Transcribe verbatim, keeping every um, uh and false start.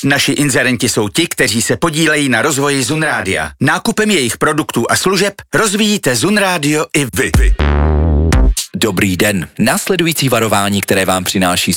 Naši inzerenti jsou ti, kteří se podílejí na rozvoji Zun Rádia. Nákupem jejich produktů a služeb rozvíjíte Zun Rádio i vy. Dobrý den. Následující varování, které vám přináší